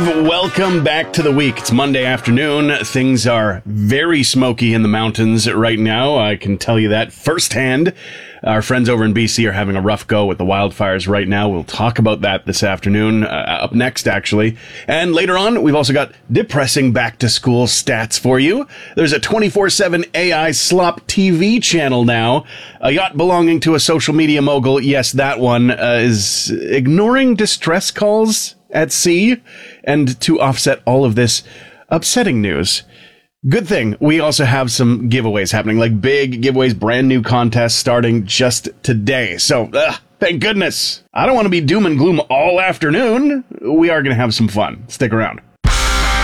Welcome back to the week. It's Monday afternoon. Things are very smoky in the mountains right now. I can tell you that firsthand. Our friends over in BC are having a rough go with the wildfires right now. We'll talk about that this afternoon, up next, actually. And later on, we've also got depressing back-to-school stats for you. There's a 24/7 AI slop TV channel now. A yacht belonging to a social media mogul, yes, that one, is ignoring distress calls at sea. And to offset all of this upsetting news, good thing we also have some giveaways happening, like big giveaways, brand new contests starting just today. So, thank goodness. I don't want to be doom and gloom all afternoon. We are going to have some fun. Stick around.